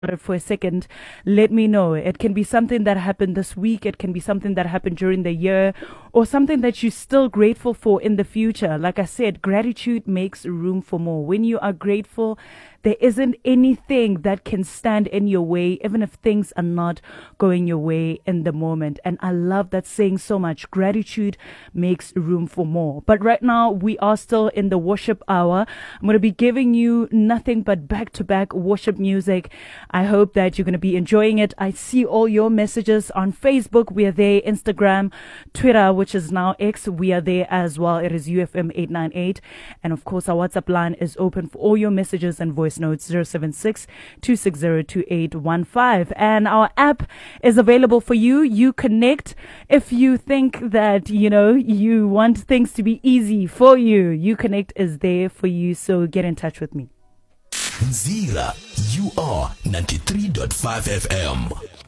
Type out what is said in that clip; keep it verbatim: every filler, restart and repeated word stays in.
it for a second, let me know. It can be something that happened this week, it can be something that happened during the year, or something that you're still grateful for in the future. Like I said, gratitude makes room for more. When you are grateful, there isn't anything that can stand in your way, even if things are not going your way in the moment. And I love that saying so much. Gratitude makes room for more. But right now, we are still in the worship hour. I'm going to be giving you nothing but back-to-back worship music. I hope that you're going to be enjoying it. I see all your messages on Facebook. We are there. Instagram, Twitter, which is now X. We are there as well. It is U F M eight nine eight. And of course, our WhatsApp line is open for all your messages and voice notes, zero seven six, two six zero, two eight one five. And our app is available for you. You connect. If you think that, you know, you want things to be easy for you, You Connect is there for you. So get in touch with me. Mzila, you are ninety-three point five F M.